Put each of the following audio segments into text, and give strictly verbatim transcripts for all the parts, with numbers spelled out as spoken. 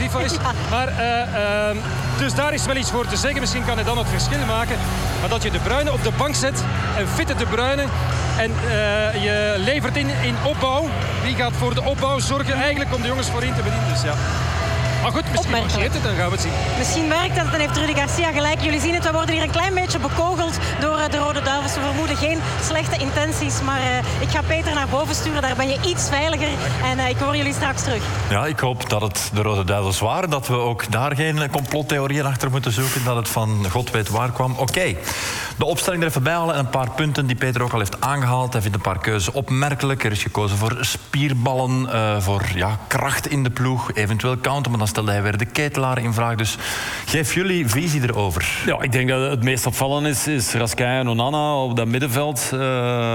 FIFA is. Ja. Maar, uh, uh, dus daar is wel iets voor te zeggen. Misschien kan hij dan het verschil maken. Maar dat je De Bruyne op de bank zet, een fitte De Bruyne, en uh, je levert in, in opbouw. Wie gaat voor de opbouw zorgen eigenlijk om de jongens voorin te bedienen? Dus ja. Maar goed, misschien marcheert het, dan gaan we het zien. Misschien werkt dat, dan heeft Rudy Garcia gelijk. Jullie zien het, we worden hier een klein beetje bekogeld door de Rode Duivels. We vermoeden geen slechte intenties, maar uh, ik ga Peter naar boven sturen. Daar ben je iets veiliger en uh, ik hoor jullie straks terug. Ja, ik hoop dat het de Rode Duivels waren, dat we ook daar geen complottheorieën achter moeten zoeken, dat het van God weet waar kwam. Oké, okay. De opstelling er even bij halen en een paar punten die Peter ook al heeft aangehaald. Hij vindt een paar keuzes opmerkelijk. Er is gekozen voor spierballen, uh, voor ja, kracht in de ploeg, eventueel counter, maar dan stelde hij weer de ketelaar in vraag. Dus geef jullie visie erover. Ja, ik denk dat het meest opvallend is, is Rascaille en Onana op dat middenveld. Uh,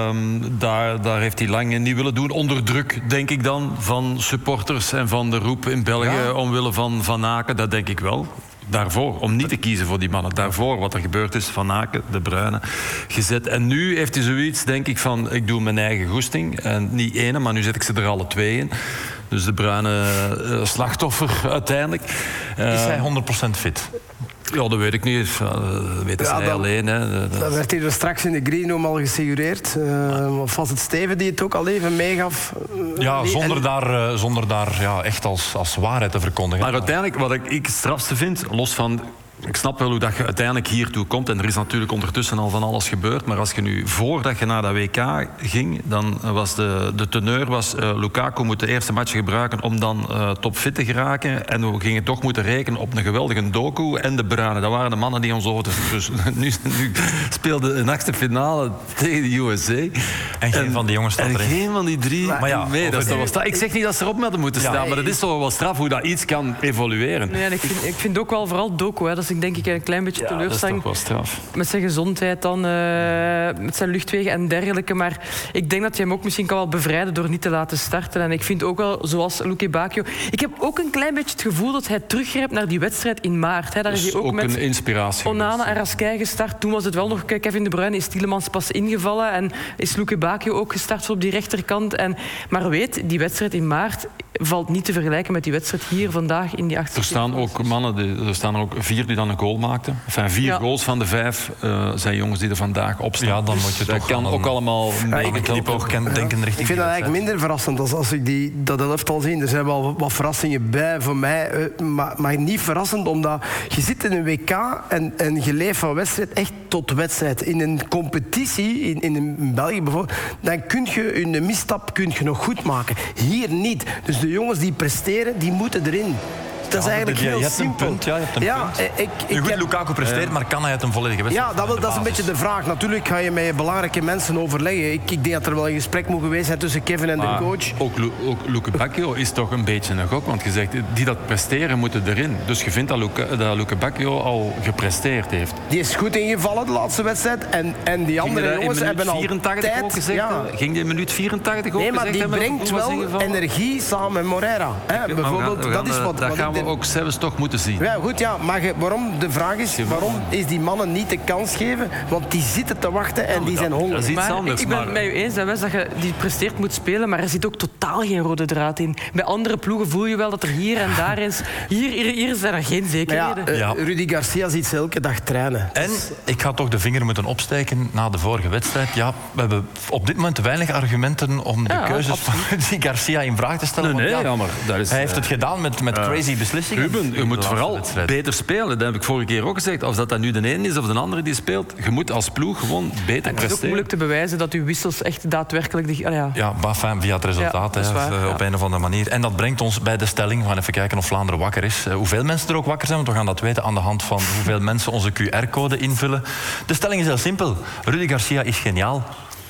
daar, daar heeft hij lang niet willen doen. Onder druk, denk ik dan, van supporters en van de roep in België, ja, omwille van Van Aken. Dat denk ik wel. Daarvoor, om niet te kiezen voor die mannen. Daarvoor, wat er gebeurd is, Van Aken, De Bruyne, gezet. En nu heeft hij zoiets, denk ik, van ik doe mijn eigen goesting. En niet ene, maar nu zet ik ze er alle twee in. Dus De Bruyne uh, slachtoffer uiteindelijk. Uh, is hij honderd procent fit? Ja, dat weet ik niet. Dat weten ja, zij dan, alleen. Hè. Dat, dat werd hier straks in de green room al gesigureerd. Uh, of was het Steven die het ook al even meegaf? Ja, zonder daar, uh, zonder daar ja, echt als, als waarheid te verkondigen. Maar uiteindelijk, wat ik, ik het strafste vind, los van... Ik snap wel hoe dat je uiteindelijk hiertoe komt. En er is natuurlijk ondertussen al van alles gebeurd. Maar als je nu, voordat je naar dat W K ging, dan was de, de teneur was... Uh, Lukaku moet de eerste match gebruiken om dan uh, topfit te geraken. En we gingen toch moeten rekenen op een geweldige Doku en De Bruyne. Dat waren de mannen die ons over... Dus nu, nu speelde een achtste finale tegen de U S A. En geen en, van die jongens staat en erin. geen van die drie. Maar, maar ja, nee, dat is toch wel straf. Ik zeg niet dat ze erop hadden moeten staan, ja, maar dat is toch wel straf hoe dat iets kan evolueren. Nee, en ik, vind, ik vind ook wel vooral Doku, hè. Dat is denk ik een klein beetje ja, teleurstelling. Dat is toch wel straf. Met zijn gezondheid dan, uh, met zijn luchtwegen en dergelijke. Maar ik denk dat je hem ook misschien kan wel bevrijden door niet te laten starten. En ik vind ook wel, zoals Luque Bacchio... Ik heb ook een klein beetje het gevoel dat hij teruggrijpt naar die wedstrijd in maart. Hè. Daar dus is hij ook, ook met een inspiratie. Onana en Rascaille gestart. Toen was het wel nog Kevin De Bruyne, is Tielemans pas ingevallen. En is Luque Bacchio ook gestart voor op die rechterkant. En, maar weet, die wedstrijd in maart valt niet te vergelijken met die wedstrijd hier vandaag in die achtste. Er staan ook mannen, die, er staan er ook vier die dan een goal maakten. Enfin, vier ja. goals van de vijf uh, zijn jongens die er vandaag op staan. Ja, dan moet je dat toch kan een, ook allemaal ja, een knipoog denken richting. Ik vind dat eigenlijk minder verrassend als, als ik die, dat elftal zie. Er zijn wel wat verrassingen bij voor mij, uh, maar, maar niet verrassend omdat je zit in een W K en, en je leeft van wedstrijd echt tot wedstrijd. In een competitie, in, in België bijvoorbeeld, dan kun je een misstap kun je nog goed maken. Hier niet. Dus de jongens die presteren, die moeten erin. Dat is ja, eigenlijk heel je hebt simpel. Een punt, ja, je hebt een ja, punt. Ik, ik nu goed, heb... Lukaku presteert, ja. maar kan hij het een volledige wedstrijd? Ja, dat, wil, dat is een beetje de vraag. Natuurlijk ga je met belangrijke mensen overleggen. Ik, ik denk dat er wel een gesprek moet geweest zijn tussen Kevin en maar de coach. Ook, ook Luque Bacchio is toch een beetje een gok. Want je zegt, die dat presteren moeten erin. Dus je vindt dat Luque, dat Luque Bacchio al gepresteerd heeft. Die is goed ingevallen de laatste wedstrijd. En, en die andere jongens hebben al vierentachtig ook gezegd. Ja. Ging die in minuut vierentachtig ook nee, maar gezegd die brengt wel energie samen met Moreira. Hè, bijvoorbeeld, gaan, dat is wat... Dat wat gaan we denk... ook zelfs toch moeten zien. Ja, goed, ja. Maar je, waarom, de vraag is, waarom is die mannen niet de kans geven? Want die zitten te wachten en die zijn hongerig. Dat is iets maar anders. Ik ben maar... het met u eens, Wes, dat je die presteert moet spelen, maar er zit ook totaal geen rode draad in. Bij andere ploegen voel je wel dat er hier en daar is... Hier, hier, hier zijn er geen zekerheden. Ja, uh, ja. Rudy Garcia ziet ze elke dag trainen. En ik ga toch de vinger moeten opsteken na de vorige wedstrijd. Ja, we hebben op dit moment weinig argumenten om de ja, keuzes absoluut. van Rudy Garcia in vraag te stellen. Nee, nee, ja, jammer. Dat is, hij heeft het gedaan met, met uh, crazy beslissingen. Ruben, je moet vooral wedstrijd. beter spelen. Dat heb ik vorige keer ook gezegd. Of dat, dat nu de ene is of de andere die speelt. Je moet als ploeg gewoon beter presteren. Het is ook moeilijk te bewijzen dat uw wissels echt daadwerkelijk... De, ja, ja bafijn via het resultaat. Ja, hè, waar, op ja. een of andere manier. En dat brengt ons bij de stelling. We gaan even kijken of Vlaanderen wakker is. Uh, hoeveel mensen er ook wakker zijn. Want we gaan dat weten aan de hand van hoeveel mensen onze Q R-code invullen. De stelling is heel simpel. Rudy Garcia is geniaal.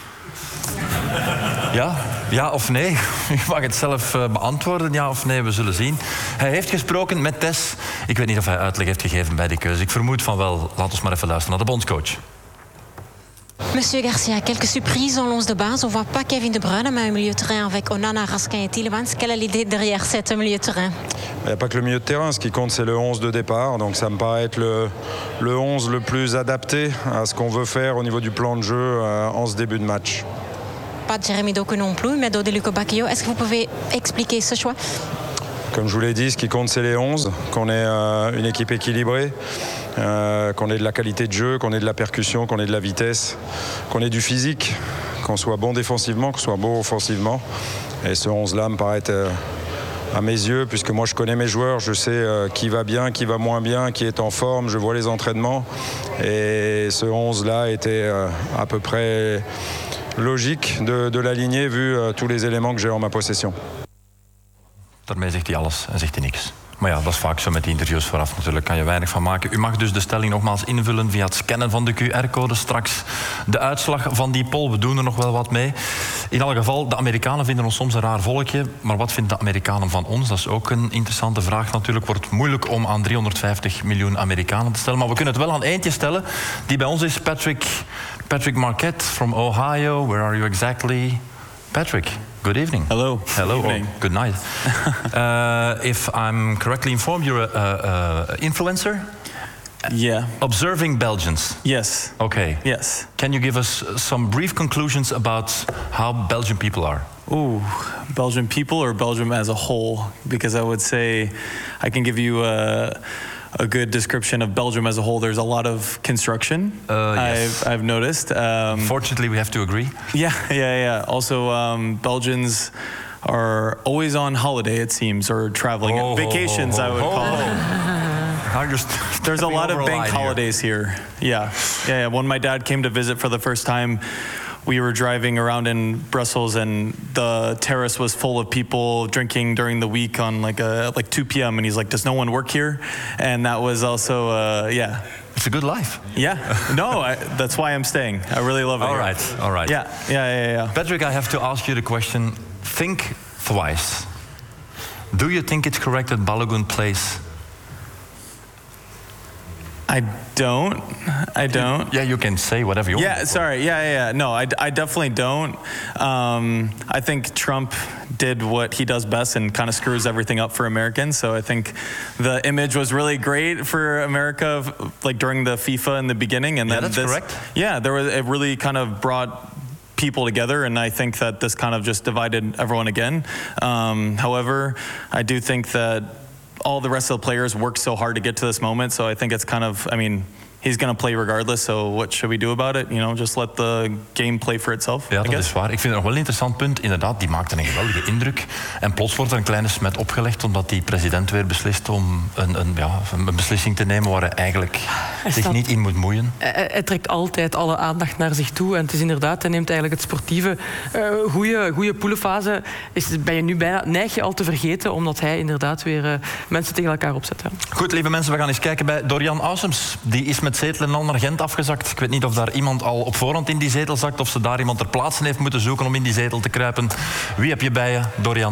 Ja, ja of nee? Je mag het zelf uh, beantwoorden, ja of nee, we zullen zien. Hij heeft gesproken met Tess. Ik weet niet of hij uitleg heeft gegeven bij die keuze. Ik vermoed van wel. Laat ons maar even luisteren naar de bondscoach. Monsieur Garcia, quelques surprises en l'once de base. On voit pas Kevin De Bruyne, mais un milieu de terrain avec Onana, Rascaille et Tielemans. Quelle est l'idée derrière cette milieu de terrain? Il n'y a pas que le milieu de terrain. Ce qui compte, c'est le onze de départ. Donc ça me paraît être le, le onze le plus adapté à ce qu'on veut faire au niveau du plan de jeu euh, en ce début de match. Pas Jeremy Doku non plus, mais Dodi Luque Bacchio. Est-ce que vous pouvez expliquer ce choix? Comme je vous l'ai dit, ce qui compte, c'est les onze, qu'on ait euh, une équipe équilibrée, euh, qu'on ait de la qualité de jeu, qu'on ait de la percussion, qu'on ait de la vitesse, qu'on ait du physique, qu'on soit bon défensivement, qu'on soit bon offensivement. Et ce onze-là me paraît euh, à mes yeux, puisque moi je connais mes joueurs, je sais euh, qui va bien, qui va moins bien, qui est en forme, je vois les entraînements. Et ce onze-là était euh, à peu près logique de, de l'aligner vu uh, tous les éléments que j'ai en ma possession. Daarmee zegt hij alles en zegt hij niks. Maar ja, dat is vaak zo met die interviews vooraf natuurlijk. Kan je weinig van maken. U mag dus de stelling nogmaals invullen via het scannen van de Q R-code. Straks de uitslag van die poll. We doen er nog wel wat mee. In elk geval, de Amerikanen vinden ons soms een raar volkje. Maar wat vinden de Amerikanen van ons? Dat is ook een interessante vraag natuurlijk. Wordt moeilijk om aan driehonderdvijftig miljoen Amerikanen te stellen. Maar we kunnen het wel aan eentje stellen. Die bij ons is Patrick, Patrick Marquette from Ohio. Where are you exactly? Patrick, good evening. Hello. Hello. Good evening. Or good night. uh, if I'm correctly informed, you're an influencer? Yeah. Observing Belgians? Yes. Okay. Yes. Can you give us some brief conclusions about how Belgian people are? Ooh, Belgian people or Belgium as a whole? Because I would say I can give you a... a good description of Belgium as a whole. There's a lot of construction. Uh, yes. I've I've noticed. Um, Fortunately, we have to agree. Yeah, yeah, yeah. Also, um, Belgians are always on holiday, it seems, or traveling. Oh, Vacations, oh, oh, I would oh, call oh. them. Just There's a lot of bank here. holidays here. Yeah. yeah, yeah. When my dad came to visit for the first time, we were driving around in Brussels, and the terrace was full of people drinking during the week on like a like two p.m. And he's like, "Does no one work here?" And that was also, uh, yeah. It's a good life. Yeah. No, I, that's why I'm staying. I really love it. All here. right. All right. Yeah. Yeah. Yeah. Yeah. Patrick, I have to ask you the question. Think twice. Do you think it's correct that Balogun plays? I don't. I don't. Yeah, you can say whatever you Yeah, want. sorry. Yeah, yeah, yeah. No, I, I definitely don't. Um, I think Trump did what he does best and kind of screws everything up for Americans. So I think the image was really great for America, like during the FIFA in the beginning. And Yeah, then that's this, correct. Yeah, there was, it really kind of brought people together, and I think that this kind of just divided everyone again. Um, however, I do think that all the rest of the players worked so hard to get to this moment, so I think it's kind of, I mean, he's going to play regardless, so what should we do about it? You know, just let the game play for itself. Ja, dat is waar. Ik vind het nog wel een interessant punt. Inderdaad, die maakte een geweldige indruk. En plots wordt er een kleine smet opgelegd omdat die president weer beslist om een, een, ja, een beslissing te nemen waar hij eigenlijk hij zich staat, niet in moet moeien. Hij, hij trekt altijd alle aandacht naar zich toe. En het is inderdaad, hij neemt eigenlijk het sportieve. Uh, goede, goede poelenfase is, ben je nu bijna, neig je al te vergeten, omdat hij inderdaad weer uh, mensen tegen elkaar opzet. Ja. Goed, lieve mensen, we gaan eens kijken bij Dorian Aussems. Die is met zetelen al naar Gent afgezakt. Ik weet niet of daar iemand al op voorhand in die zetel zakt, of ze daar iemand ter plaatse heeft moeten zoeken om in die zetel te kruipen. Wie heb je bij je, Dorian?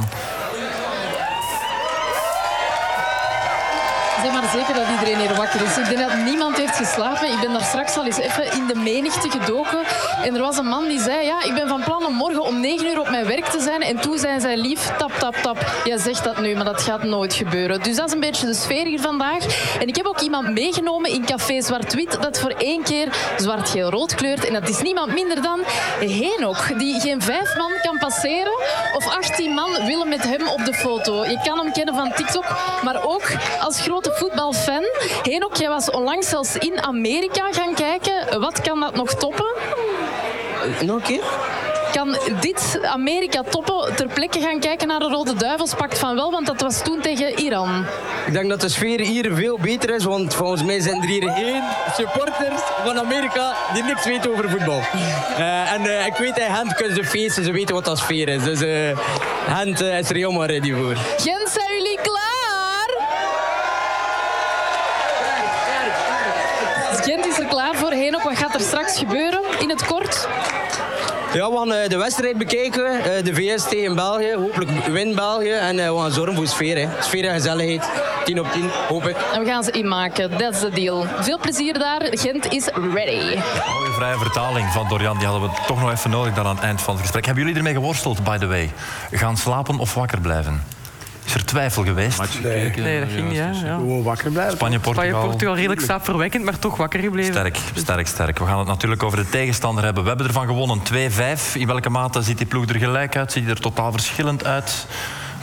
Zeg maar zeker dat iedereen hier wakker is. Ik denk dat niemand heeft geslapen. Ik ben daar straks al eens even in de menigte gedoken. En er was een man die zei, ja, ik ben van plan om morgen om negen uur op mijn werk te zijn. En toen zei zij lief, tap, tap, tap. Jij zegt dat nu, maar dat gaat nooit gebeuren. Dus dat is een beetje de sfeer hier vandaag. En ik heb ook iemand meegenomen in Café Zwart-Wit dat voor één keer zwart-geel-rood kleurt. En dat is niemand minder dan Henok, die geen vijf man kan passeren. Of achttien man willen met hem op de foto. Je kan hem kennen van TikTok, maar ook als grote voetbalfan. Henok, jij was onlangs zelfs in Amerika gaan kijken. Wat kan dat nog toppen? Nog een keer? Kan dit Amerika toppen? Ter plekke gaan kijken naar de Rode Duivels pakt van wel, want dat was toen tegen Iran. Ik denk dat de sfeer hier veel beter is, want volgens mij zijn er hier geen supporters van Amerika die niks weten over voetbal. Uh, en uh, ik weet, in Gent kunnen ze feesten, ze weten wat dat sfeer is. Dus uh, Gent uh, is er helemaal ready voor. Gent, zijn jullie klaar? Gent is er klaar voor. Henok, wat gaat er straks gebeuren in het kort? Ja, we gaan uh, de wedstrijd bekijken. Uh, de V S tegen België. Hopelijk wint België. En uh, we gaan zorgen voor sfeer. Hè. Sfeer en gezelligheid. tien op tien, hoop ik. En we gaan ze inmaken. That's the deal. Veel plezier daar. Gent is ready. Mooie vrije vertaling van Dorian. Die hadden we toch nog even nodig dan aan het eind van het gesprek. Hebben jullie ermee geworsteld, by the way? Gaan slapen of wakker blijven? Is er twijfel geweest? Nee, nee dat ging niet. Ja, ja. Gewoon wakker blijven. Spanje-Portugal. Spanje-Portugal redelijk slaapverwekkend, maar toch wakker gebleven. Sterk, sterk, sterk. We gaan het natuurlijk over de tegenstander hebben. We hebben ervan gewonnen twee vijf. In welke mate ziet die ploeg er gelijk uit? Ziet die er totaal verschillend uit?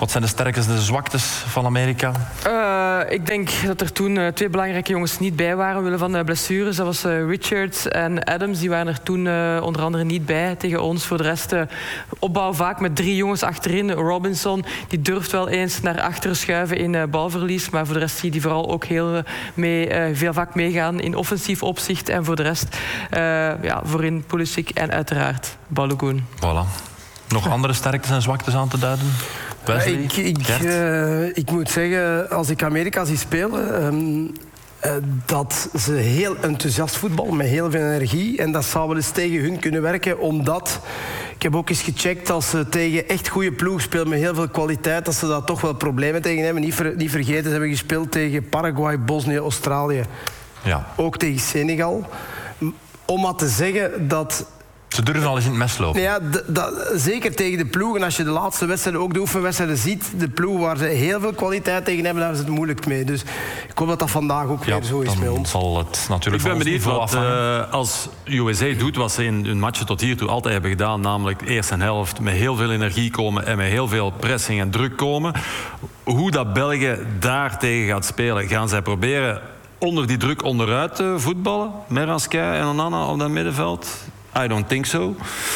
Wat zijn de sterktes en de zwaktes van Amerika? Uh, ik denk dat er toen uh, twee belangrijke jongens niet bij waren omwille van uh, blessures. Dat was uh, Richards en Adams. Die waren er toen uh, onder andere niet bij tegen ons. Voor de rest uh, opbouw vaak met drie jongens achterin. Robinson die durft wel eens naar achteren schuiven in uh, balverlies. Maar voor de rest zie je die vooral ook heel uh, mee, uh, veel vaak meegaan in offensief opzicht. En voor de rest uh, ja, voorin Pulisic en uiteraard Balogun. Voilà. Nog andere sterktes en zwaktes aan te duiden? Wesley, ik, ik, uh, ik moet zeggen, als ik Amerika zie spelen... Um, uh, dat ze heel enthousiast voetballen, met heel veel energie. En dat zou wel eens tegen hun kunnen werken, omdat... Ik heb ook eens gecheckt, als ze tegen echt goede ploeg spelen met heel veel kwaliteit, dat ze daar toch wel problemen tegen hebben. Niet, ver, niet vergeten, ze hebben gespeeld tegen Paraguay, Bosnië, Australië. Ja. Ook tegen Senegal. Om maar te zeggen dat... Ze durven al eens in het mes lopen. Ja, d- d- zeker tegen de ploegen. Als je de laatste wedstrijden, ook de oefenwedstrijden ziet, de ploeg waar ze heel veel kwaliteit tegen hebben, daar hebben ze het moeilijk mee. Dus ik hoop dat dat vandaag ook ja, weer zo is bij ons. Zal het natuurlijk ik ben benieuwd wat uh, als U S A doet wat ze in hun matchen tot hiertoe altijd hebben gedaan, namelijk de eerste helft met heel veel energie komen en met heel veel pressing en druk komen. Hoe dat België daar tegen gaat spelen, gaan zij proberen onder die druk onderuit te voetballen? Met Raskai en Onana op dat middenveld? I don't think so.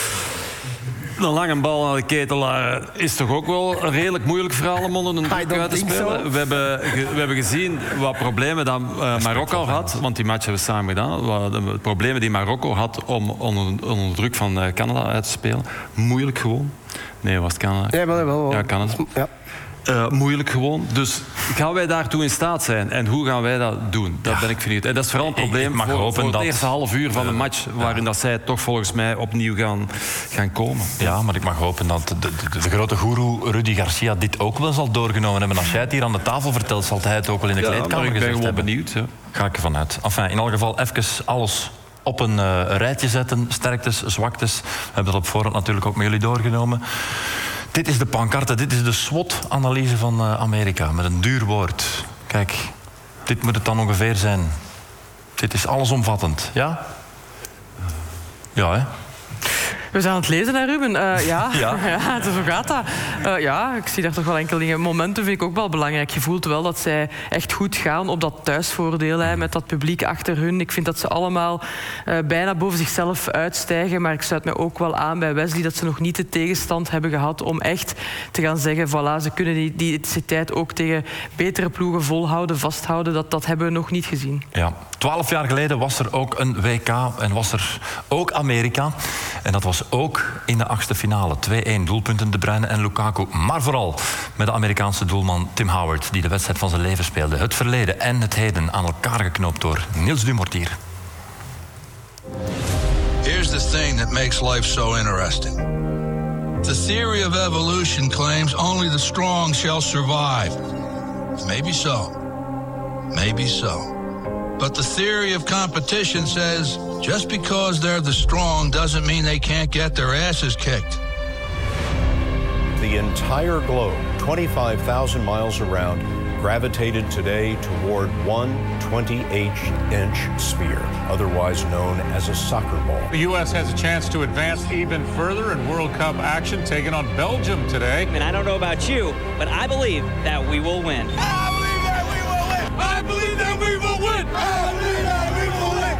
Een lange bal naar de ketelaar is toch ook wel een redelijk moeilijk verhaal om onder een druk uit te spelen. So. We, hebben, ge, we hebben gezien wat problemen dat uh, Marokko had, want die match hebben we samen gedaan. Wat de problemen die Marokko had om onder, onder druk van uh, Canada uit te spelen. Moeilijk gewoon. Nee, was het Canada? Ja, wel, wel, wel. Ja, Canada. Ja. Uh, moeilijk gewoon. Dus gaan wij daartoe in staat zijn? En hoe gaan wij dat doen? Dat ja. ben ik benieuwd. En dat is vooral een probleem voor, voor het dat... eerste half uur van de match, waarin ja. dat zij toch volgens mij opnieuw gaan, gaan komen. Ja, maar ik mag hopen dat de, de, de grote goeroe Rudy Garcia dit ook wel zal doorgenomen hebben. Als jij het hier aan de tafel vertelt, zal hij het ook wel in de ja, kleedkamer gezegd hebben. Ik ben gewoon benieuwd. Ja. Ga ik ervan uit. Enfin, in elk geval even alles op een uh, rijtje zetten. Sterktes, zwaktes. We hebben dat op voorhand natuurlijk ook met jullie doorgenomen. Dit is de pancarte, dit is de SWOT-analyse van uh, Amerika, met een duur woord. Kijk, dit moet het dan ongeveer zijn. Dit is allesomvattend, ja? Ja, hè? We zijn aan het lezen, hè, Ruben? Uh, ja, ja. ja, zo gaat dat. Uh, ja, ik zie daar toch wel enkele dingen. Momenten vind ik ook wel belangrijk. Je voelt wel dat zij echt goed gaan op dat thuisvoordeel, hè, met dat publiek achter hun. Ik vind dat ze allemaal uh, bijna boven zichzelf uitstijgen. Maar ik sluit me ook wel aan bij Wesley dat ze nog niet de tegenstand hebben gehad om echt te gaan zeggen, voilà, ze kunnen die, die intensiteit ook tegen betere ploegen volhouden, vasthouden. Dat, dat hebben we nog niet gezien. Ja. Twaalf jaar geleden was er ook een W K en was er ook Amerika. En dat was ook in de achtste finale. twee-één doelpunten De Bruyne en Lukaku. Maar vooral met de Amerikaanse doelman Tim Howard, die de wedstrijd van zijn leven speelde. Het verleden en het heden aan elkaar geknoopt door Niels Dumortier. Here's the thing that makes life so interesting. The theory of evolution claims only the strong shall survive. Maybe so. Maybe so. But the theory of competition says just because they're the strong doesn't mean they can't get their asses kicked. The entire globe, twenty-five thousand miles around, gravitated today toward one twenty-eight inch sphere, otherwise known as a soccer ball. The U S has a chance to advance even further in World Cup action, taking on Belgium today. And I don't know about you, but I believe that we will win. I believe that we will win! I believe that we will win! I believe that we will win!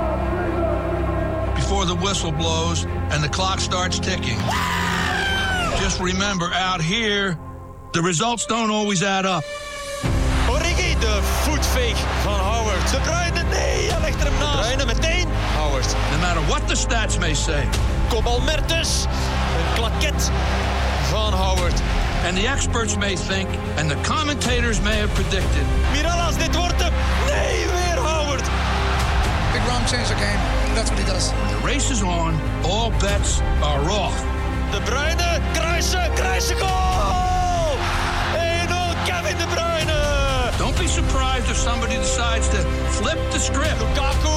Before the whistle blows and the clock starts ticking, just remember, out here, the results don't always add up. Origi, de voetveeg van Howard. De Bruyne, nee, hij legt er hem naast. De Bruyne meteen. Howard. No matter what the stats may say. Kopbal Mertens. Een klaket van Howard. And the experts may think, and the commentators may have predicted. Mirallas, dit wordt hem. Nee, weer Howard. Big Rom changed the game. That's what he does. When the race is on, all bets are off. De Bruyne, kruisen, kruisen, goal! één nul, Kevin De Bruyne! Don't be surprised if somebody decides to flip the script. Lukaku,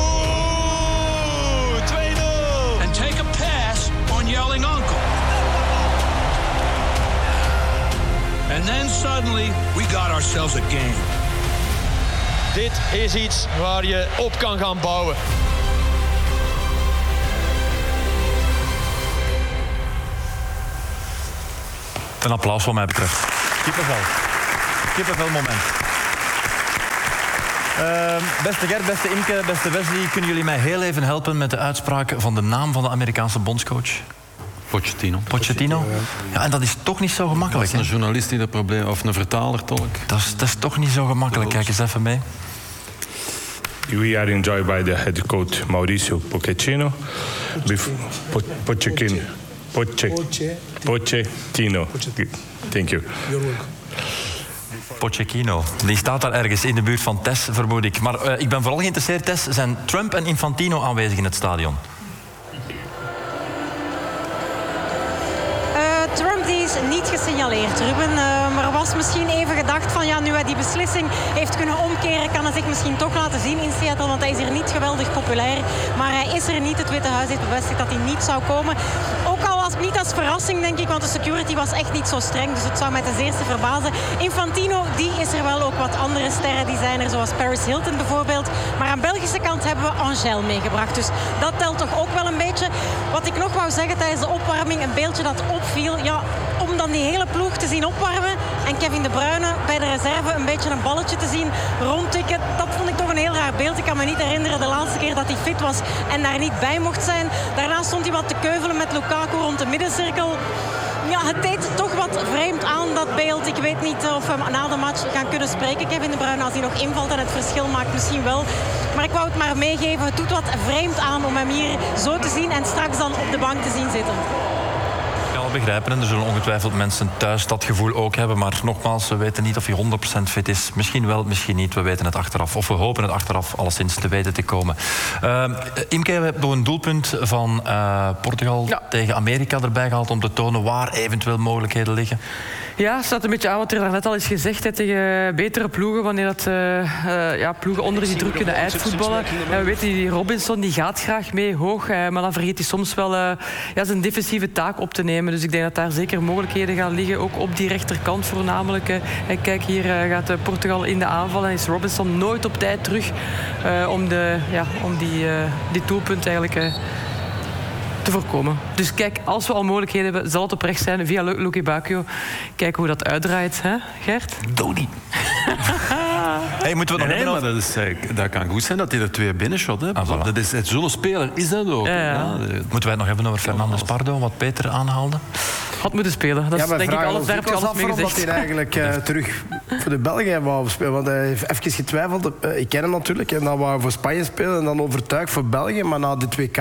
twee nul! And take a pass on yelling uncle. And then suddenly, we got ourselves a game. Dit is iets waar je op kan gaan bouwen. Een applaus wat mij betreft. Kippenvel. Kippenvel moment. Uh, beste Gert, beste Imke, beste Wesley, kunnen jullie mij heel even helpen met de uitspraak van de naam van de Amerikaanse bondscoach? Pochettino. Pochettino? Ja, en dat is toch niet zo gemakkelijk. Dat is een journalist die dat probleem, of een vertaler, tolk. Dat is, dat is toch niet zo gemakkelijk. Kijk eens even mee. We are enjoyed by the head coach Mauricio Pochettino. Bef- Po- Pochettino. Poche- Pochettino. Thank you. Pochettino. Die staat daar ergens in de buurt van Tess, vermoed ik. Maar uh, ik ben vooral geïnteresseerd, Tess. Zijn Trump en Infantino aanwezig in het stadion? Trump die is niet gesignaleerd, Ruben. Uh, maar was misschien even gedacht van ja, nu hij die beslissing heeft kunnen omkeren, kan hij zich misschien toch laten zien in Seattle, want hij is hier niet geweldig populair. Maar hij is er niet. Het Witte Huis heeft bevestigd dat hij niet zou komen. Ook al was het niet als verrassing, denk ik, want de security was echt niet zo streng. Dus het zou mij ten zeerste verbazen. Infantino, die is er wel. Ook wat andere sterren die zijn er, zoals Paris Hilton bijvoorbeeld. Maar aan Belgische kant hebben we Angel meegebracht. Dus dat telt toch ook wel een beetje. Wat ik nog wou zeggen tijdens de opwarming, een beeldje dat opviel. Ja, om dan die hele ploeg te zien opwarmen en Kevin De Bruyne bij de reserve een beetje een balletje te zien rondtikken, dat vond ik toch een heel raar beeld. Ik kan me niet herinneren de laatste keer dat hij fit was en daar niet bij mocht zijn. Daarna stond hij wat te keuvelen met Lukaku rond de middencirkel. Ja, het deed toch wat vreemd aan, dat beeld. Ik weet niet of we na de match gaan kunnen spreken, Kevin De Bruyne, als hij nog invalt en het verschil maakt misschien wel. Maar ik wou het maar meegeven, het doet wat vreemd aan om hem hier zo te zien en straks dan op de bank te zien zitten. Ik kan het begrijpen en er zullen ongetwijfeld mensen thuis dat gevoel ook hebben. Maar nogmaals, we weten niet of hij honderd procent fit is. Misschien wel, misschien niet. We weten het achteraf. Of we hopen het achteraf alleszins te weten te komen. Uh, Imke, we hebben nog een doelpunt van uh, Portugal ja. tegen Amerika erbij gehaald om te tonen waar eventueel mogelijkheden liggen. Ja, het staat een beetje aan wat er daarnet al is gezegd. Hè, tegen betere ploegen, wanneer dat, uh, uh, ja, ploegen onder die druk kunnen uitvoetballen. Uh, we weten, die Robinson die gaat graag mee hoog, uh, maar dan vergeet hij soms wel uh, ja, zijn defensieve taak op te nemen. Dus ik denk dat daar zeker mogelijkheden gaan liggen, ook op die rechterkant voornamelijk. Uh, en kijk, hier uh, gaat uh, Portugal in de aanval en is Robinson nooit op tijd terug uh, om, de, ja, om die, uh, die doelpunt eigenlijk... Uh, te voorkomen. Dus kijk, als we al mogelijkheden hebben, zal het oprecht zijn via Lucky Bacchio. Kijken hoe dat uitdraait, hè, Gert? Dodi. Hey, moeten we nog nee, nee, maar dat, is, dat kan goed zijn dat hij er twee binnenshot. Hè. Ah, voilà. Dat is, zo'n speler is dat ook. Ja, ja. Ja, moeten wij het nog hebben over Fernandes Pardo, wat Peter aanhaalde? Had moeten spelen. Dat is ja, denk ik alles, daar heb je alles mee gezegd. Dat hij eigenlijk uh, terug voor de Belgen wou spelen. Want hij heeft even getwijfeld. Uh, ik ken hem natuurlijk. En dan wou hij voor Spanje spelen en dan overtuigd voor België. Maar na dit W K...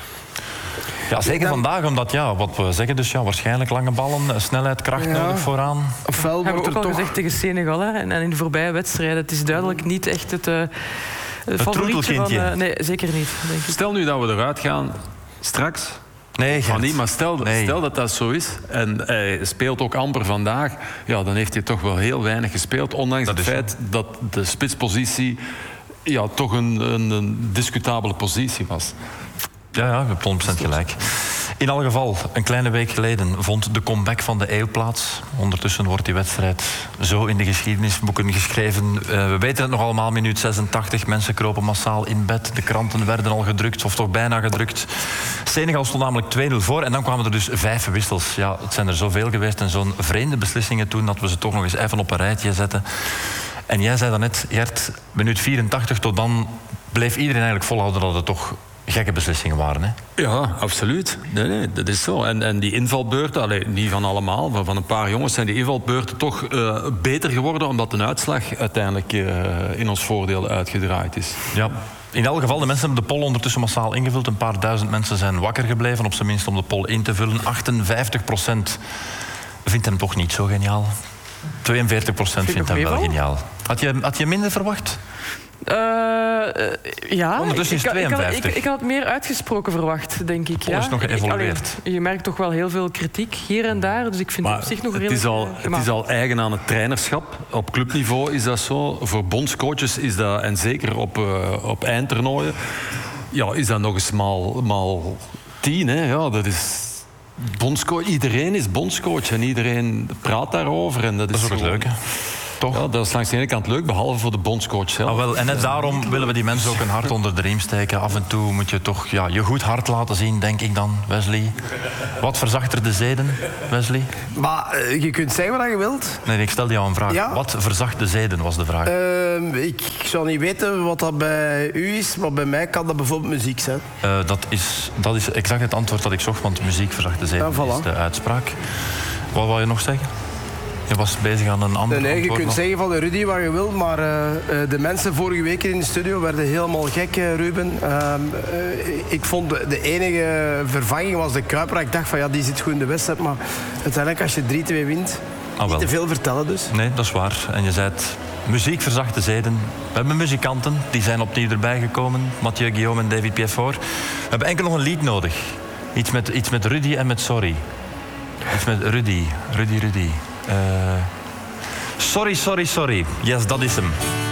Ja, zeker vandaag, omdat ja, wat we zeggen, dus ja, waarschijnlijk lange ballen, snelheid, kracht ja. nodig vooraan. Ofwel hebben we ook al toch... gezegd tegen Senegal, hè, en, en in de voorbije wedstrijden. Het is duidelijk niet echt het, uh, het favorietje van... Uh, nee, zeker niet. Denk ik. Stel nu dat we eruit gaan, straks... Nee, Gert. niet, maar stel, nee. stel dat dat zo is en hij speelt ook amper vandaag, ja, dan heeft hij toch wel heel weinig gespeeld, ondanks dat het feit zo. dat de spitspositie ja, toch een, een, een discutabele positie was. Ja, ja, je hebt honderd procent gelijk. In elk geval, een kleine week geleden vond de comeback van de eeuw plaats. Ondertussen wordt die wedstrijd zo in de geschiedenisboeken geschreven. Uh, we weten het nog allemaal, minuut zesentachtig. Mensen kropen massaal in bed. De kranten werden al gedrukt, of toch bijna gedrukt. Senegal stond namelijk twee nul voor en dan kwamen er dus vijf wissels. Ja, het zijn er zoveel geweest en zo'n vreemde beslissingen toen dat we ze toch nog eens even op een rijtje zetten. En jij zei daarnet, Gert, minuut vierentachtig tot dan bleef iedereen eigenlijk volhouden dat het toch... gekke beslissingen waren, hè? Ja, absoluut. Nee, nee, dat is zo. En, en die invalbeurten, allee, niet van allemaal, maar van een paar jongens zijn die invalbeurten toch uh, beter geworden, omdat de uitslag uiteindelijk uh, in ons voordeel uitgedraaid is. Ja. In elk geval, de mensen hebben de poll ondertussen massaal ingevuld. Een paar duizend mensen zijn wakker gebleven, op zijn minst om de poll in te vullen. achtenvijftig procent vindt hem toch niet zo geniaal. tweeënveertig procent vindt hem wel geniaal. Had je, had je minder verwacht? Uh, ja, ondertussen is ik, tweeënvijftig. Ik, ik, ik had het meer uitgesproken verwacht, denk ik. Ja. Is nog geëvolueerd. Allee, je merkt toch wel heel veel kritiek hier en daar, dus ik vind maar het op zich nog het redelijk... Is al, het is al eigen aan het trainerschap. Op clubniveau is dat zo. Voor bondscoaches is dat, en zeker op, uh, op eindtoernooien, ja, is dat nog eens maal, maal tien. Hè. Ja, dat is... Bondscoach, iedereen is bondscoach en iedereen praat daarover. En dat, dat is ook het leuke. Toch? Ja, dat is langs de ene kant leuk, behalve voor de bondscoach zelf. Ah, wel, en net daarom willen we die mensen ook een hart onder de riem steken. Af en toe moet je toch ja, je goed hart laten zien, denk ik dan, Wesley. Wat verzachter de zeden, Wesley? Maar uh, je kunt zeggen wat je wilt. Nee, ik stel jou een vraag. Ja? Wat verzacht de zeden, was de vraag. Uh, ik zou niet weten wat dat bij u is, maar bij mij kan dat bijvoorbeeld muziek zijn. Uh, dat, is, dat is exact het antwoord dat ik zocht, want muziek verzacht de zeden, ja, voilà. is de uitspraak. Wat wil je nog zeggen? Je was bezig aan een ander nee, nee, je kunt nog. zeggen van Rudy wat je wilt, maar uh, de mensen vorige week in de studio werden helemaal gek, uh, Ruben. Uh, uh, ik vond de, de enige vervanging was de Kuiper. Ik dacht van ja, die zit goed in de wedstrijd, maar uiteindelijk als je drie twee wint, ah, niet te veel vertellen dus. Nee, dat is waar. En je zei het, muziek verzacht de zeden. We hebben muzikanten, die zijn opnieuw erbij gekomen. Mathieu Guillaume en David Piefort. We hebben enkel nog een lied nodig. Iets met, iets met Rudy en met Sorry. Iets met Rudy, Rudy, Rudy. Uh, sorry, sorry, sorry. Yes, dat is hem.